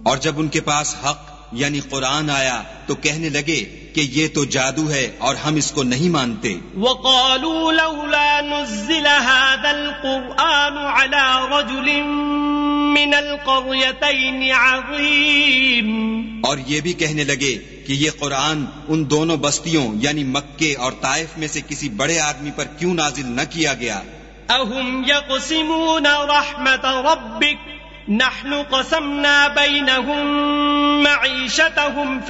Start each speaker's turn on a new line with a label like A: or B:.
A: और जब उनके पास हक यानी कुरान आया तो कहने लगे कि ये तो जादू है और हम इसको नहीं मानते।
B: वक़ालू लौला नुज़्ज़िला हाज़ल क़ुरआन अला रजुलिन मिनल क़रयतैनि अज़ीम,
A: और ये भी कहने लगे कि ये कुरान उन दोनों बस्तियों यानी मक्के और ताइफ में से किसी बड़े आदमी पर क्यों नाजिल न किया गया।
B: अहुम यक़सिमून रहमत रब्बिक नहनु क़समना बैनहुम मईशतहुम